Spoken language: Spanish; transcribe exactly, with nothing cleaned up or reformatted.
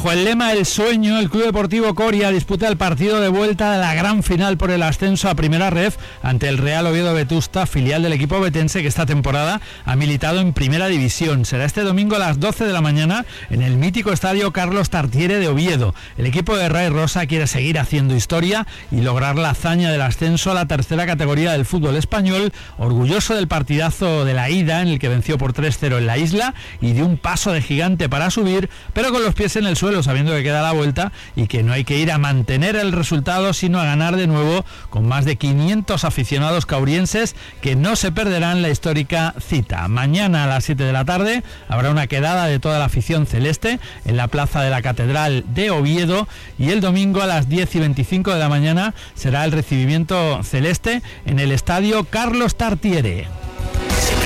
Bajo el lema El Sueño, el Club Deportivo Coria disputa el partido de vuelta de la gran final por el ascenso a Primera Ref ante el Real Oviedo Vetusta, filial del equipo ovetense que esta temporada ha militado en Primera División. Será este domingo a las doce de la mañana en el mítico estadio Carlos Tartiere de Oviedo. El equipo de Ray Rosa quiere seguir haciendo historia y lograr la hazaña del ascenso a la tercera categoría del fútbol español, orgulloso del partidazo de la ida en el que venció por tres cero en la isla y de un paso de gigante para subir, pero con los pies en el suelo, sabiendo que queda la vuelta y que no hay que ir a mantener el resultado sino a ganar de nuevo, con más de quinientos aficionados caurienses que no se perderán la histórica cita. Mañana a las siete de la tarde habrá una quedada de toda la afición celeste en la plaza de la Catedral de Oviedo y el domingo a las diez y veinticinco de la mañana será el recibimiento celeste en el estadio Carlos Tartiere.